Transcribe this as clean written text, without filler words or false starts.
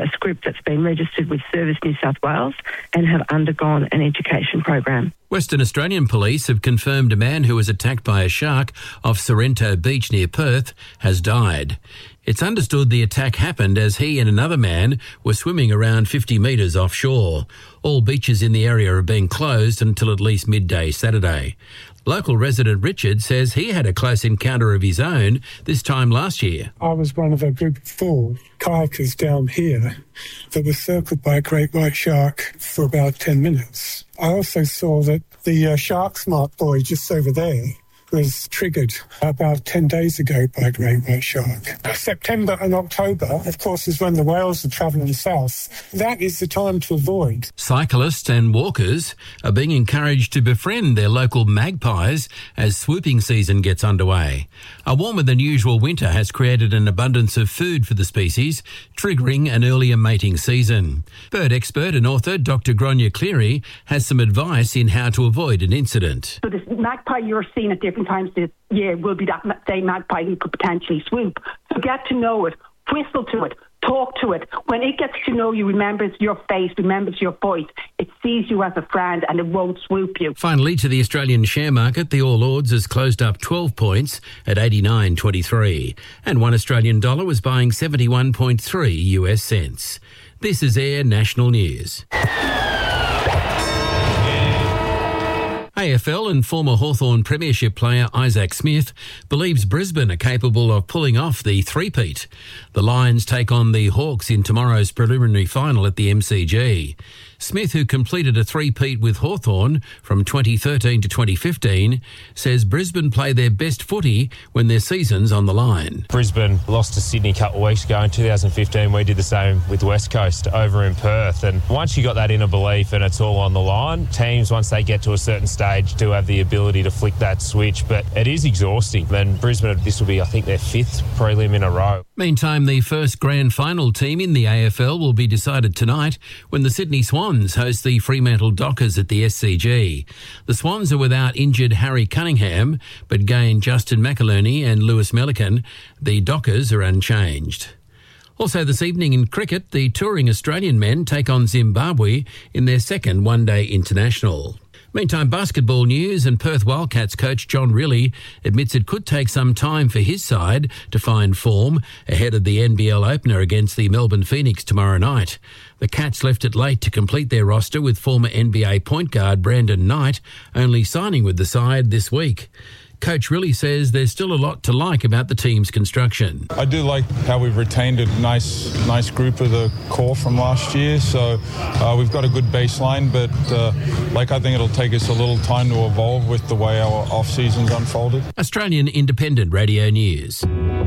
a script that's been registered with Service New South Wales and have undergone an education program. Western Australian police have confirmed a man who was attacked by a shark off Sorrento Beach near Perth has died. It's understood the attack happened as he and another man were swimming around 50 metres offshore. All beaches in the area are being closed until at least midday Saturday. Local resident Richard says he had a close encounter of his own this time last year. I was one of a group of 4 kayakers down here that was circled by a great white shark for about 10 minutes. I also saw that the shark smart buoy just over there was triggered about 10 days ago by a great white shark. September and October, of course, is when the whales are travelling south. That is the time to avoid. Cyclists and walkers are being encouraged to befriend their local magpies as swooping season gets underway. A warmer than usual winter has created an abundance of food for the species, triggering an earlier mating season. Bird expert and author Dr. Gráinne Cleary has some advice in how to avoid an incident. So this magpie you're seeing at different times this year will be that same magpie who could potentially swoop. So get to know it, whistle to it, talk to it. When it gets to know you, remembers your face, remembers your voice, it sees you as a friend and it won't swoop you. Finally, to the Australian share market, the All Ords has closed up 12 points at 89.23, and one Australian dollar was buying 71.3 US cents. This is Air National News. AFL and former Hawthorn Premiership player Isaac Smith believes Brisbane are capable of pulling off the three-peat. The Lions take on the Hawks in tomorrow's preliminary final at the MCG. Smith, who completed a three-peat with Hawthorn from 2013 to 2015, says Brisbane play their best footy when their season's on the line. Brisbane lost to Sydney a couple of weeks ago in 2015. We did the same with West Coast over in Perth. And once you got that inner belief and it's all on the line, teams, once they get to a certain stage, do have the ability to flick that switch. But it is exhausting. And Brisbane, this will be, I think, their 5th prelim in a row. Meantime, the first grand final team in the AFL will be decided tonight when the Sydney Swans host the Fremantle Dockers at the SCG. The Swans are without injured Harry Cunningham, but gained Justin McIlerney and Lewis Melican. The Dockers are unchanged. Also this evening in cricket, the touring Australian men take on Zimbabwe in their second one-day international. Meantime, basketball news, and Perth Wildcats coach John Rillie admits it could take some time for his side to find form ahead of the NBL opener against the Melbourne Phoenix tomorrow night. The Cats left it late to complete their roster, with former NBA point guard Brandon Knight only signing with the side this week. Coach Rillie says there's still a lot to like about the team's construction. I do like how we've retained a nice group of the core from last year, so we've got a good baseline, but I think it'll take us a little time to evolve with the way our off-season's unfolded. Australian Independent Radio News.